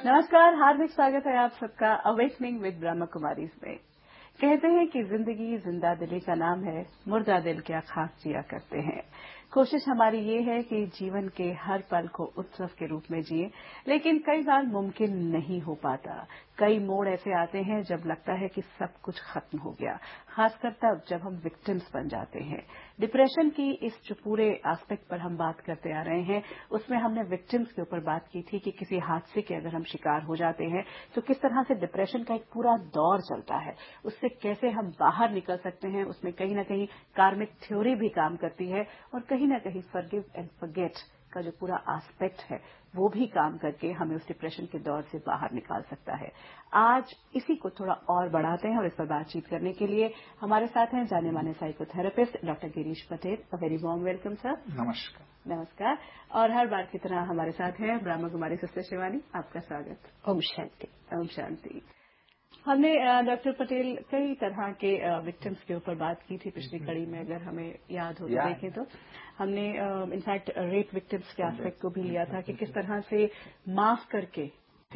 नमस्कार, हार्दिक स्वागत है आप सबका अवेकनिंग विद ब्रह्मा कुमारीज में। कहते हैं कि जिंदगी जिंदा दिली का नाम है, मुर्दा दिल क्या खास जिया करते हैं। कोशिश हमारी ये है कि जीवन के हर पल को उत्सव के रूप में जिए, लेकिन कई बार मुमकिन नहीं हो पाता। कई मोड़ ऐसे आते हैं जब लगता है कि सब कुछ खत्म हो गया, खासकर तब जब हम विक्टिम्स बन जाते हैं। डिप्रेशन की इस जो पूरे एस्पेक्ट पर हम बात करते आ रहे हैं, उसमें हमने विक्टिम्स के ऊपर बात की थी कि किसी हादसे के अगर हम शिकार हो जाते हैं तो किस तरह से डिप्रेशन का एक पूरा दौर चलता है, उससे कैसे हम बाहर निकल सकते हैं। उसमें कहीं न कहीं कार्मिक थ्योरी भी काम करती है और कहीं न कहीं फॉरगिव एंड फॉरगेट का जो पूरा एस्पेक्ट है वो भी काम करके हमें उस डिप्रेशन के दौर से बाहर निकाल सकता है। आज इसी को थोड़ा और बढ़ाते हैं और इस पर बातचीत करने के लिए हमारे साथ हैं जाने माने psychotherapist doctor Girish Patel. A very warm welcome sir. नमस्कार। नमस्कार। और हर बार की तरह हमारे साथ हैं ब्रह्मा कुमारी सिस्टर शिवानी। आपका स्वागत। ओम शांति। ओम शांति। हमने डॉक्टर पटेल कई तरह के विक्टिम्स के ऊपर बात की थी पिछली कड़ी में, अगर हमें याद हो तो देखें तो हमने इनफैक्ट रेप विक्टिम्स के एस्पेक्ट को भी लिया था कि किस तरह से माफ करके